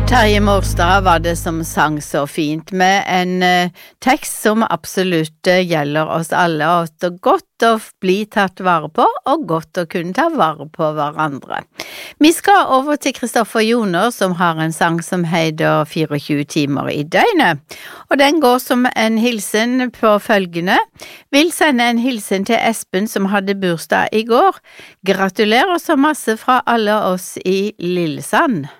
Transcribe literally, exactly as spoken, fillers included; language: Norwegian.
Terje Morstad var det som sang så fint med en uh, tekst som absolutt uh, gjelder oss alle, og det er godt å bli tatt vare på, og godt å kunne ta vare på hverandre. Vi skal over til Kristoffer Joner, som har en sang som heter tjuefire timer i døgnet, og den går som en hilsen på følgende. Vil sende en hilsen til Espen som hadde bursdag i går. Gratulerer så masse fra alle oss i Lillesand.